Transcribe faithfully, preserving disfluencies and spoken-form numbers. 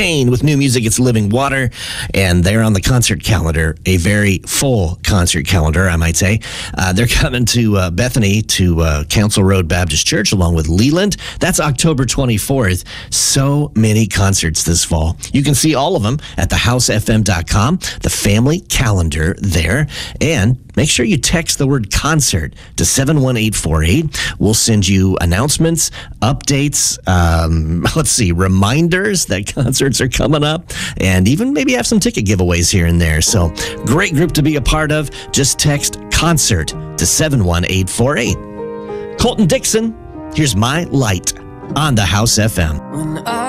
Kane with new music. It's Living Water, and they're on the concert calendar, a very full concert calendar, I might say. Uh, they're coming to uh, Bethany to uh, Council Road Baptist Church along with Leland. That's October twenty-fourth. So many concerts this fall. You can see all of them at the house f m dot com, the family calendar there, and make sure you text the word concert to seven one eight four eight. We'll send you announcements, updates, um, let's see, reminders that concerts are coming up, and even maybe have some ticket giveaways here and there. So great group to be a part of. Just text concert to seven one eight four eight. Colton Dixon, here's My Light on the House F M. When I